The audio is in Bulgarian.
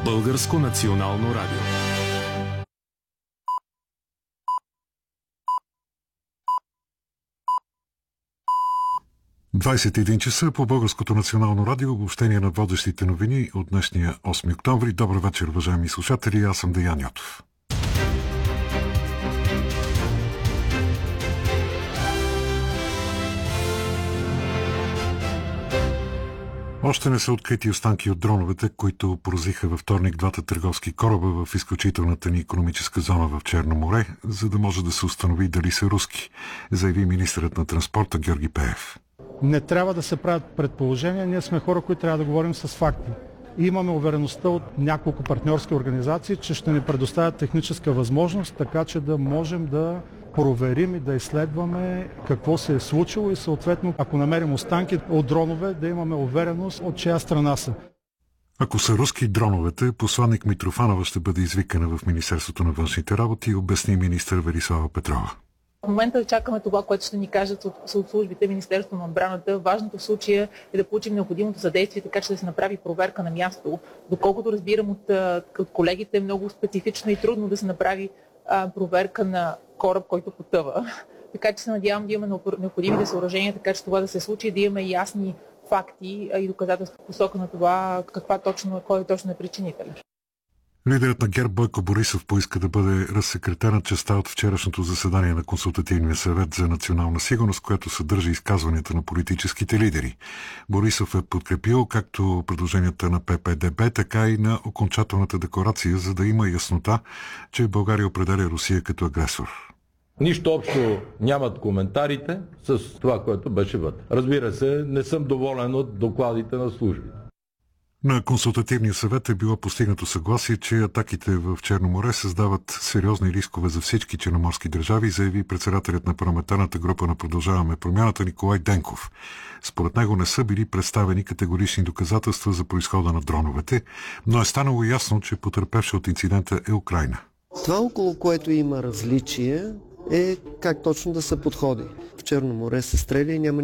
Българско национално радио. ...21 часа по Българското национално радио, обобщение на водещите новини от днешния 8 октомври. Добър вечер, уважаеми слушатели, аз съм Деян Йотов. Още не са открити останки от дроновете, които поразиха във вторник двата търговски кораба в изключителната ни икономическа зона в Черно море, за да може да се установи дали са руски, заяви министърът на транспорта Георги Пеев. Не трябва да се правят предположения, ние сме хора, които трябва да говорим с факти. И имаме увереността от няколко партньорски организации, че ще ни предоставят техническа възможност, така че да можем да проверим и да изследваме какво се е случило и съответно, ако намерим останки от дронове, да имаме увереност от чия страна са. Ако са руски дроновете, посланник Митрофанова ще бъде извикана в Министерството на външните работи, обясни министър Велислава Петрова. В момента чакаме това, което ще ни кажат от службите, Министерството на отбраната. Важното в случая е да получим необходимото съдействие, така че да се направи проверка на място. Доколкото разбирам от колегите, е много специфично и трудно да се направи проверка на кораб, който потъва. Така че се надявам да имаме необходимите съоръжения, така че това да се случи, да имаме ясни факти и доказателства в посока на това кой точно е причинителен. Лидерът на ГЕРБ Бойко Борисов поиска да бъде разсекретена частта от вчерашното заседание на Консултативния съвет за национална сигурност, което съдържа изказванията на политическите лидери. Борисов е подкрепил както предложенията на ППДБ, така и на окончателната декларация, за да има яснота, че България определя Русия като агресор. Нищо общо нямат коментарите с това, което беше вътре. Разбира се, не съм доволен от докладите на службите. На Консултативния съвет е било постигнато съгласие, че атаките в Черно море създават сериозни рискове за всички черноморски държави, заяви председателят на парламентарната група на Продължаваме промяната Николай Денков. Според него не са били представени категорични доказателства за произхода на дроновете, но е станало ясно, че потърпевша от инцидента е Украйна. Това, около което има различие, е как точно да се подходи. В Черно море се стреля и няма